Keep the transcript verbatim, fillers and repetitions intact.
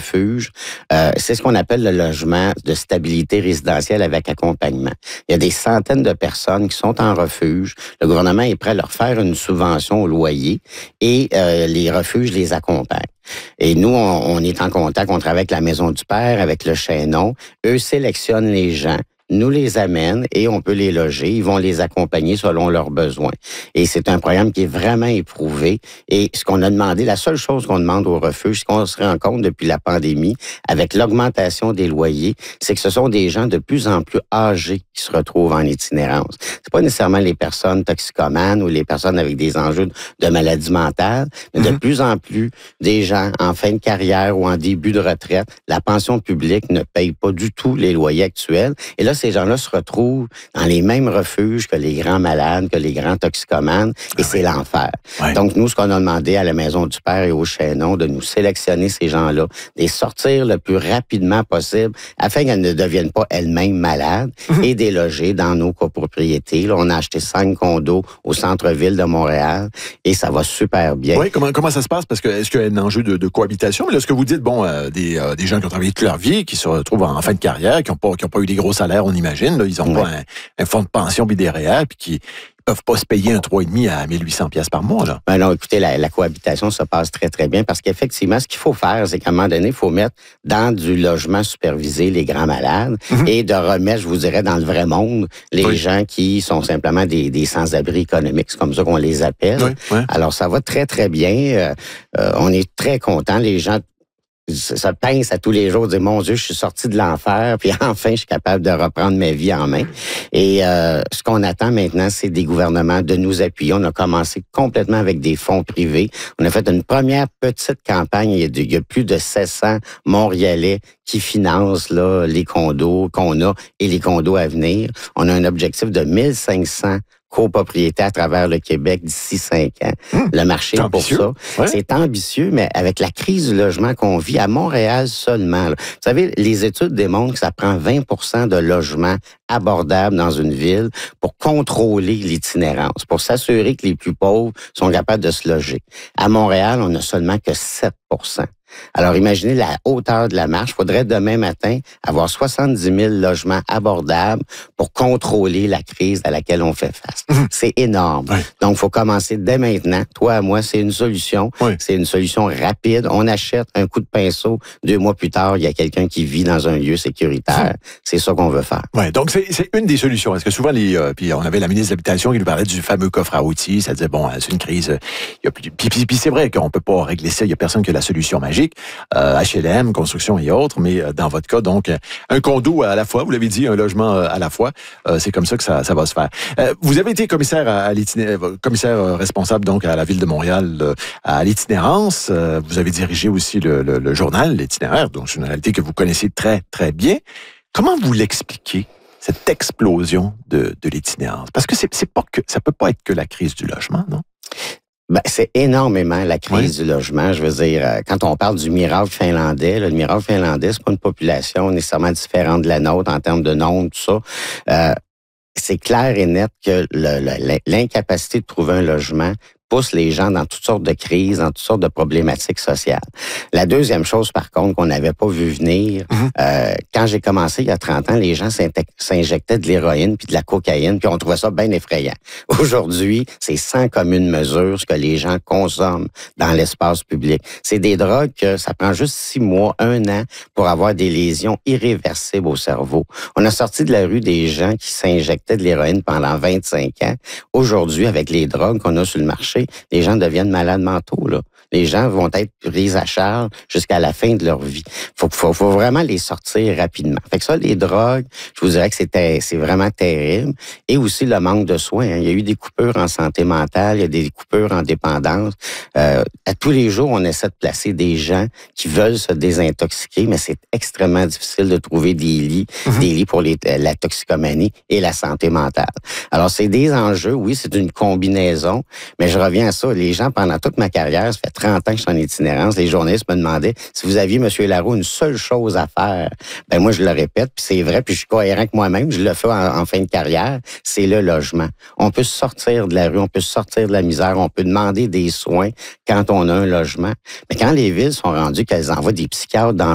refuge, euh, c'est ce qu'on appelle le logement de stabilité résidentielle avec accompagnement. Il y a des centaines de personnes qui sont en refuge. Le gouvernement est prêt à leur faire une subvention au loyer et euh, les refuges les accompagnent. Et nous, on, on est en contact, on travaille avec la Maison du Père, avec le Chaînon. Eux sélectionnent les gens, nous les amènent et on peut les loger. Ils vont les accompagner selon leurs besoins. Et c'est un programme qui est vraiment éprouvé. Et ce qu'on a demandé, la seule chose qu'on demande aux refuges, ce qu'on se rend compte depuis la pandémie, avec l'augmentation des loyers, c'est que ce sont des gens de plus en plus âgés qui se retrouvent en itinérance. C'est pas nécessairement les personnes toxicomanes ou les personnes avec des enjeux de maladie mentale, mais de mm-hmm. plus en plus des gens en fin de carrière ou en début de retraite. La pension publique ne paye pas du tout les loyers actuels. Et là, ces gens-là se retrouvent dans les mêmes refuges que les grands malades, que les grands toxicomanes, et ah c'est oui. l'enfer. Ouais. Donc, nous, ce qu'on a demandé à la Maison du Père et au Chaînon, de nous sélectionner ces gens-là, de les sortir le plus rapidement possible, afin qu'elles ne deviennent pas elles-mêmes malades, mmh. et déloger dans nos copropriétés. Là, on a acheté cinq condos au centre-ville de Montréal, et ça va super bien. Oui, comment, comment ça se passe? Parce que est-ce qu'il y a un enjeu de, de cohabitation? Mais là, ce que vous dites, bon, euh, des, euh, des gens qui ont travaillé toute leur vie, qui se retrouvent en fin de carrière, qui n'ont pas, qui ont pas eu des gros salaires, on imagine, là, ils n'ont ouais. pas un, un fonds de pension puis des R E E R, puis qui peuvent pas se payer un trois virgule cinq à mille huit cents dollars par mois. Là. Ben non, écoutez, la, la cohabitation se passe très, très bien parce qu'effectivement, ce qu'il faut faire, c'est qu'à un moment donné, il faut mettre dans du logement supervisé les grands malades mm-hmm. et de remettre, je vous dirais, dans le vrai monde, les oui. gens qui sont simplement des, des sans-abri économiques. C'est comme ça qu'on les appelle. Oui, oui. Alors, ça va très, très bien. Euh, euh, on est très contents. Les gens ça pince à tous les jours, dire mon Dieu, je suis sorti de l'enfer, puis enfin, je suis capable de reprendre ma vie en main. Et euh, ce qu'on attend maintenant, c'est des gouvernements de nous appuyer. On a commencé complètement avec des fonds privés. On a fait une première petite campagne. Il y a, de, il y a plus de sept cents Montréalais qui financent là les condos qu'on a et les condos à venir. On a un objectif de mille cinq cents copropriété à travers le Québec d'ici cinq ans. Mmh, le marché est pour ça. Ouais. C'est ambitieux, mais avec la crise du logement qu'on vit à Montréal seulement. Là. Vous savez, les études démontrent que ça prend vingt pour cent de logements abordables dans une ville pour contrôler l'itinérance, pour s'assurer que les plus pauvres sont capables de se loger. À Montréal, on n'a seulement que sept pour cent. Alors, imaginez la hauteur de la marche. Il faudrait demain matin avoir soixante-dix mille logements abordables pour contrôler la crise à laquelle on fait face. Mmh. C'est énorme. Oui. Donc, il faut commencer dès maintenant. Toi à moi, c'est une solution. Oui. C'est une solution rapide. On achète un coup de pinceau. Deux mois plus tard, il y a quelqu'un qui vit dans un lieu sécuritaire. Mmh. C'est ça qu'on veut faire. Oui, donc c'est, c'est une des solutions. Est-ce que souvent, les, euh, puis on avait la ministre de l'Habitation qui nous parlait du fameux coffre à outils. Ça disait, bon, c'est une crise. Il y a plus, puis, puis, puis c'est vrai qu'on peut pas régler ça. Il y a personne qui a la solution magique. Euh, H L M, construction et autres, mais euh, dans votre cas, donc, un condo à la fois, vous l'avez dit, un logement euh, à la fois, euh, c'est comme ça que ça, ça va se faire. Euh, vous avez été commissaire à, à l'itinérance, commissaire euh, responsable donc à la Ville de Montréal euh, à l'itinérance. Euh, vous avez dirigé aussi le, le, le journal L'Itinéraire, donc c'est une réalité que vous connaissez très, très bien. Comment vous l'expliquez, cette explosion de, de l'itinérance? Parce que c'est, c'est pas que, ça peut pas être que la crise du logement, non? Ben, c'est énormément la crise oui. du logement. Je veux dire, quand on parle du miracle finlandais, là, le miracle finlandais, c'est pas une population nécessairement différente de la nôtre en termes de nombre, tout ça. Euh, c'est clair et net que le, le, l'incapacité de trouver un logement pousse les gens dans toutes sortes de crises, dans toutes sortes de problématiques sociales. La deuxième chose, par contre, qu'on n'avait pas vu venir, mm-hmm. euh, quand j'ai commencé il y a trente ans, les gens s'injectaient de l'héroïne puis de la cocaïne, puis on trouvait ça bien effrayant. Aujourd'hui, c'est sans commune mesure ce que les gens consomment dans l'espace public. C'est des drogues que ça prend juste six mois, un an pour avoir des lésions irréversibles au cerveau. On a sorti de la rue des gens qui s'injectaient de l'héroïne pendant vingt-cinq ans. Aujourd'hui, avec les drogues qu'on a sur le marché, les gens deviennent malades mentaux, là. Les gens vont être pris à charge jusqu'à la fin de leur vie. Faut, faut, faut vraiment les sortir rapidement. Fait que ça, les drogues, je vous dirais que c'est, c'est vraiment terrible. Et aussi le manque de soins. Hein. Il y a eu des coupures en santé mentale, il y a des coupures en dépendance. Euh, à tous les jours, on essaie de placer des gens qui veulent se désintoxiquer, mais c'est extrêmement difficile de trouver des lits, mm-hmm. des lits pour les, la toxicomanie et la santé mentale. Alors, c'est des enjeux, oui, c'est une combinaison, mais je reviens à ça. Les gens, pendant toute ma carrière, ça fait trente ans que je suis en itinérance, les journalistes me demandaient si vous aviez, M. Laroux, une seule chose à faire. Ben moi, je le répète, puis c'est vrai, puis je suis cohérent avec moi-même, je le fais en, en fin de carrière, c'est le logement. On peut sortir de la rue, on peut sortir de la misère, on peut demander des soins quand on a un logement. Mais quand les villes sont rendues qu'elles envoient des psychiatres dans